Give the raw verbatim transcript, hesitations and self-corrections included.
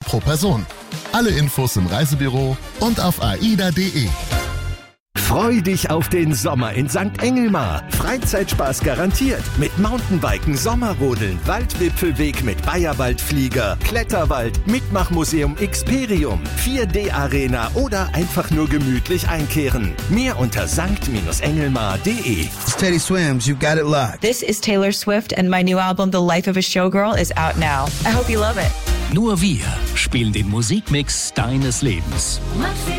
pro Person. Alle Infos im Reisebüro und auf aida punkt de. Freu dich auf den Sommer in Sankt Engelmar. Freizeitspaß garantiert. Mit Mountainbiken, Sommerrodeln, Waldwipfelweg mit Bayerwaldflieger, Kletterwald, Mitmachmuseum Xperium, vier D Arena oder einfach nur gemütlich einkehren. Mehr unter sankt engelmar punkt de. It's Teddy Swims, you got it locked. This is Taylor Swift and my new album, The Life of a Showgirl, is out now. I hope you love it. Nur wir spielen den Musikmix deines Lebens.